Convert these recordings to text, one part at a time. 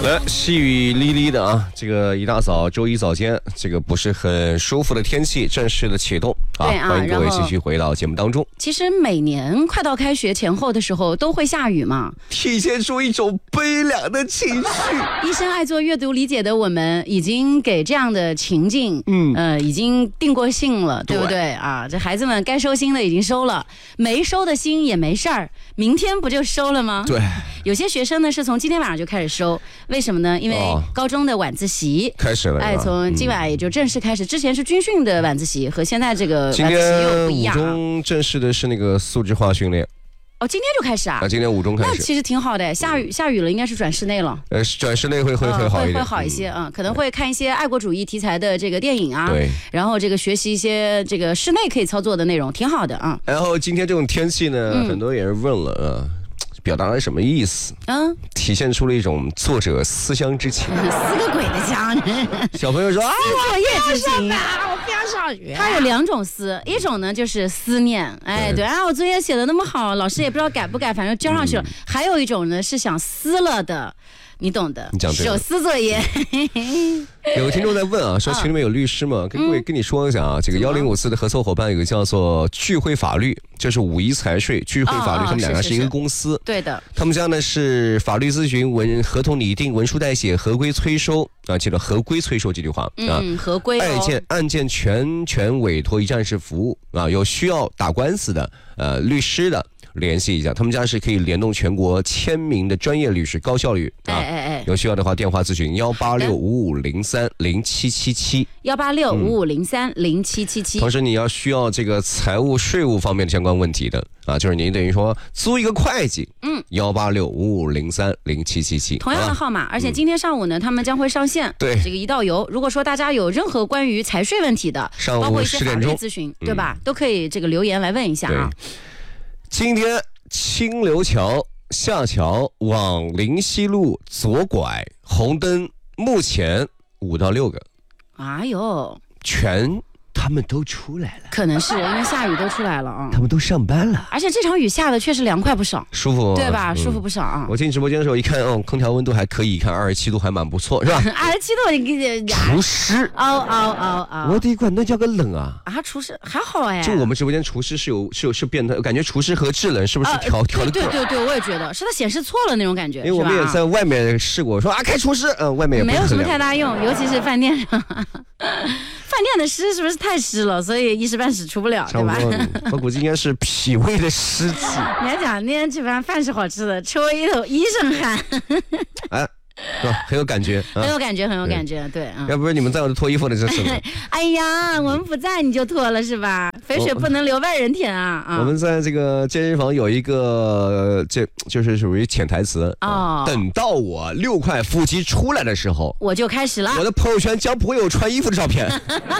细雨沥沥的啊，这个一大早周一早间，这个不是很舒服的天气正式的启动啊，欢迎各位继续回到节目当中。 其实每年快到开学前后的时候都会下雨嘛， 体现出一种悲凉的情绪。 一生爱做阅读理解的我们，已经给这样的情境，已经定过性了，对不对啊？这孩子们该收心的已经收了，没收的心也没事儿，明天不就收了吗？ 对， 有些学生呢是从今天晚上就开始收，为什么呢？因为高中的晚自习开始了， 从今晚也就正式开始。之前是军训的晚自习，和现在这个晚自习又不一样。 今天五中正式的是那个素质化训练。 哦，今天就开始啊？ 今天五中开始， 那其实挺好的。下雨了，应该是转室内了。 转室内会好一点， 会好一些啊，可能会看一些爱国主义题材的这个电影啊， 对， 然后这个学习一些这个室内可以操作的内容，挺好的啊。 然后今天这种天气呢，很多也是问了啊。表达了什么意思？体现出了一种作者思乡之情。 思个鬼的乡！ 小朋友说啊， 作业之情， 我不要上学。 他有两种思，一种呢就是思念，对啊，我作业写的那么好，老师也不知道改不改，反正交上去了。还有一种呢是想撕了的。你懂的，手撕作业。 有个听众在问啊，说群里面有律师吗？跟各位跟你说一下啊，这个1054的合作伙伴有个叫做聚会法律，就是51财税、聚会法律，他们两个是一个公司。 对的， 他们家呢是法律咨询、合同拟定、文书代写、合规催收啊，记得合规催收这句话啊， 合规案件全权委托一站式服务啊，有需要打官司的律师的。联系一下，他们家是可以联动全国1000名的专业律师，高效率啊！有需要的话，电话咨询18655030777 18655030777。同时，你要需要这个财务税务方面的相关问题的啊，就是你等于说租一个会计，18655030777。 同样的号码，而且今天上午呢，他们将会上线。 对， 这个一道油。如果说大家有任何关于财税问题的，包括一些法律咨询，对吧？都可以这个留言来问一下啊。 今天清流桥下桥往临西路左拐，红灯目前5到6个。 哎呦， 他们都出来了， 可能是因为下雨都出来了啊， 他们都上班了， 而且这场雨下的确实凉快不少， 舒服， 对吧？舒服不少啊。 我进直播间的时候一看，空调温度还可以，看27度还蛮不错，是吧 27度，你给除湿，我得管那叫个冷啊！ 除湿还好哎， 就我们直播间除湿是变态，感觉除湿和制冷是不是调的？ 对，我也觉得是它显示错了那种感觉， 因为我们也在外面试过，说开除湿，外面也没有什么太大用，尤其是饭店上。饭店的湿是不是太湿了，所以一时半时出不了，对吧？ 我估计应该是脾胃的湿气。 你还讲那天吃饭是好吃的，出一头一身汗。 很有感觉， 很有感觉，对啊。 要不是你们在，我就脱衣服了，这是。 哎呀，我们不在你就脱了是吧？肥水不能流外人田啊！ 我们在这个健身房有一个，这就是属于潜台词等到我6块腹肌出来的时候， 我就开始了。 我的朋友圈将不会有穿衣服的照片。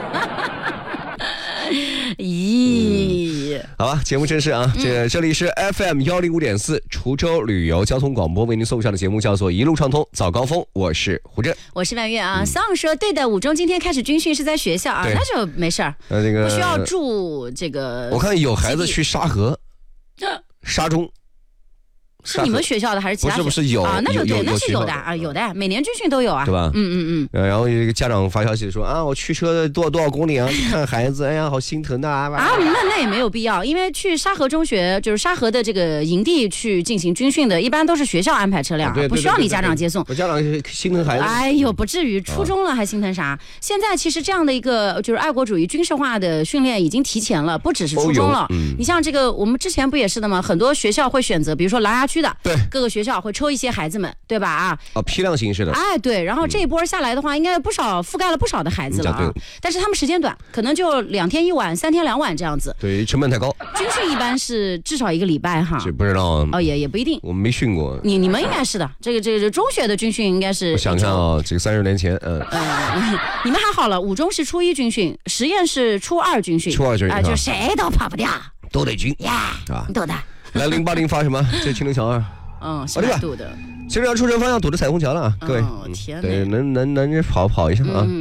咦， 好吧，节目正式啊！这里是 FM 105.4滁州旅游交通广播为您送上的节目叫做一路畅通早高峰，我是胡震， 我是万月啊。Song 说对的，5中今天开始军训是在学校啊，那就没事儿，不需要住这个。 我看有孩子去沙河、沙中。 是你们学校的还是其他学校？ 不是有啊？那就对，那是有的啊，有的，每年军训都有啊， 对吧？然后有一个家长发消息说我驱车多少公里啊，去看孩子，哎呀，好心疼啊！ 那也没有必要，因为去沙河中学就是沙河的这个营地去进行军训的，一般都是学校安排车辆，不需要你家长接送。 我家长心疼孩子。 哎呦，不至于，初中了还心疼啥？现在其实这样的一个就是爱国主义军事化的训练已经提前了，不只是初中了。你像这个，我们之前不也是的吗？很多学校会选择，比如说琅琊区的， 对， 各个学校会抽一些孩子们，对吧？ 批量形式的。 对，然后这一波下来的话，应该覆盖了不少的孩子了啊。但是他们时间短，可能就2天1晚、3天2晚这样子。 对，成本太高。 军训一般是至少1个礼拜哈。 不知道也不一定。 我们没训过。 你们应该是的，这个中学的军训应该是。 我想看这个30年前， 你们还好了，5中是初1军训，实验是初2军训。 初2军训就谁都跑不掉， 都得军呀，你懂的。 来080发什么？这清流桥啊。 现在堵的， 清流桥出城方向堵着彩虹桥了啊！各位， 天， 对，能跑一下啊！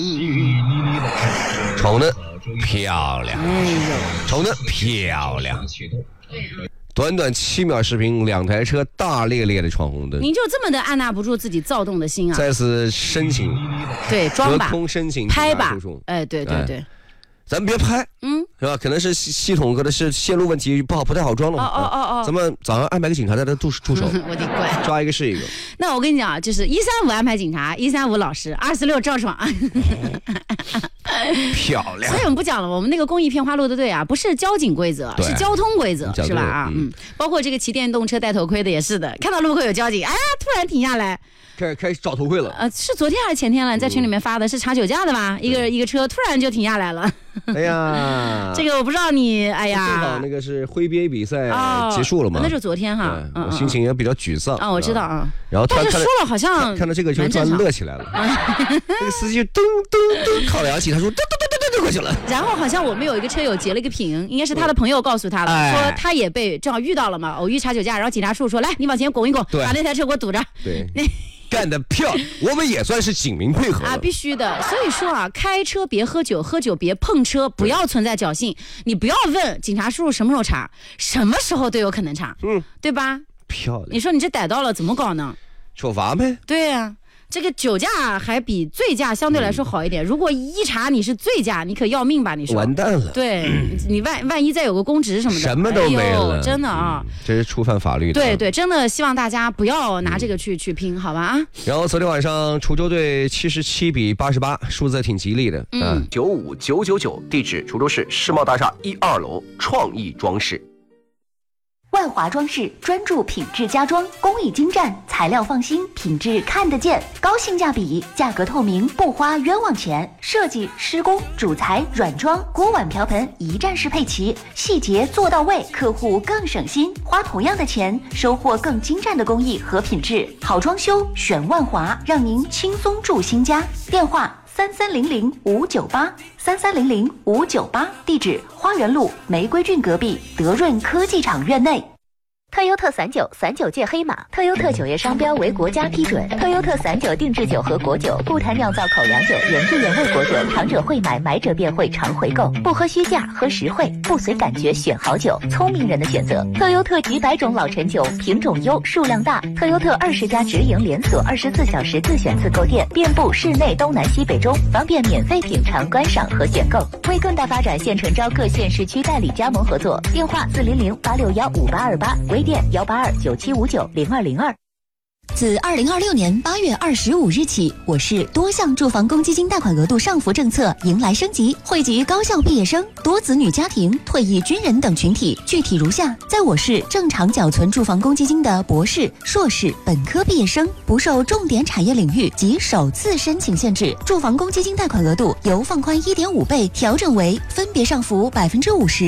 瞅呢漂亮，瞅呢漂亮。 短短7秒视频，2台车大咧咧的闯红灯。 您就这么的按捺不住自己躁动的心啊？ 再次申请， 对，装吧， 隔空申请拍吧，哎，对对对。 咱别拍，是吧？可能是系统，可能是线路问题，不太好装了。 哦， 咱们早上安排个警察在这驻守， 我的乖， 抓一个是一个。 那我跟你讲，就是135安排警察，135老师，26赵爽。 漂亮。 所以我们不讲了，我们那个公益片花路的队啊，不是交警规则，是交通规则，是吧？啊，包括这个骑电动车戴头盔的也是的，看到路口有交警，哎呀，突然停下来。 开始找头盔了。 是昨天还是前天了？你在群里面发的是查酒驾的吧？一个车突然就停下来了。 哎呀， 这个我不知道你，哎呀， 正好那个是挥鞭比赛结束了嘛？ 那是昨天哈， 我心情也比较沮丧啊，我知道啊。 然后但是说了好像看到这个就突然乐起来了，那个司机就噔噔噔烤两起，他说噔噔噔噔噔过去了。 然后好像我们有一个车友截了一个屏，应该是他的朋友告诉他了，说他也被正好遇到了嘛，偶遇查酒驾，然后警察叔叔说来你往前拱一拱，把那台车给我堵着。 对。干得漂亮，我们也算是警民配合啊， 必须的。所以说啊，开车别喝酒，喝酒别碰车，不要存在侥幸。你不要问警察叔叔什么时候查，什么时候都有可能查，对吧？ 漂亮。 你说你这逮到了怎么搞呢？ 处罚呗。 对呀。这个酒驾还比醉驾相对来说好一点，如果一查你是醉驾，你可要命吧？你说完蛋了。 对，你万一再有个公职什么的， 什么都没了， 真的啊， 这是触犯法律的。 对对，真的希望大家不要拿这个去拼，好吧啊。 然后昨天晚上滁州队77比88，数字挺吉利的。95999，地址滁州市世贸大厦1、2楼，创意装饰。 万华装饰专注品质家装，工艺精湛，材料放心，品质看得见，高性价比，价格透明，不花冤枉钱。设计、施工、主材、软装、锅碗瓢盆一站式配齐，细节做到位，客户更省心。花同样的钱，收获更精湛的工艺和品质。好装修选万华，让您轻松住新家。电话3300-598，3300-598，地址花园路玫瑰郡隔壁德润科技厂院内。特优特散酒界黑马，特优特酒业商标为国家批准。特优特散酒定制酒和果酒，不谈酿造口粮酒，原汁原味果酒，尝者会买，买者便会常回购。不喝虚价，喝实惠，不随感觉选好酒，聪明人的选择。特优特几百种老陈酒，品种优，数量大。特优特20家直营连锁，24小时自选自购店，遍布市内东南西北中，方便免费品尝、观赏和选购。为更大发展，现诚招各县市区代理加盟合作。电话400-861-5828。微店182-9759-0202。自2026年8月25日起，我市多项住房公积金贷款额度上浮政策迎来升级，惠及高校毕业生、多子女家庭、退役军人等群体。具体如下：在我市正常缴存住房公积金的博士、硕士、本科毕业生，不受重点产业领域及首次申请限制，住房公积金贷款额度由放宽1.5倍调整为分别上浮50%。